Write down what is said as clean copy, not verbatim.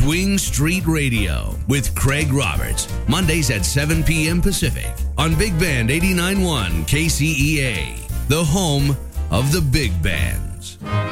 Swing Street Radio with Craig Roberts. Mondays at 7 p.m. Pacific on Big Band 89.1 KCEA, the home of the big bands.